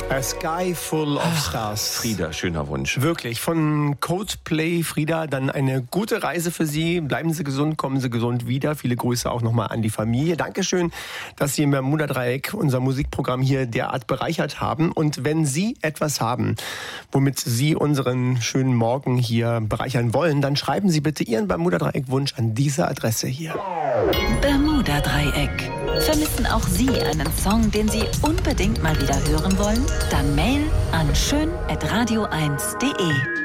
A Sky Full of Stars. Frieda, schöner Wunsch. Wirklich, von Coldplay, Frieda, dann eine gute Reise für Sie. Bleiben Sie gesund, kommen Sie gesund wieder. Viele Grüße auch nochmal an die Familie. Dankeschön, dass Sie im Bermuda-Dreieck unser Musikprogramm hier derart bereichert haben. Und wenn Sie etwas haben, womit Sie unseren schönen Morgen hier bereichern wollen, dann schreiben Sie bitte Ihren Bermuda-Dreieck-Wunsch an diese Adresse hier. Bermuda-Dreieck. Vermissen auch Sie einen Song, den Sie unbedingt mal wieder hören wollen? Dann Mail an schön@radio1.de.